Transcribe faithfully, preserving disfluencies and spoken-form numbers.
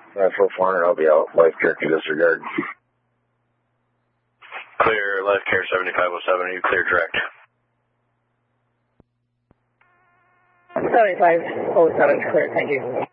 Uh, for four hundred, I'll be out. Life care to disregard. Clear, life care seventy-five oh seven, are you clear direct? seventy-five oh seven, clear, thank you.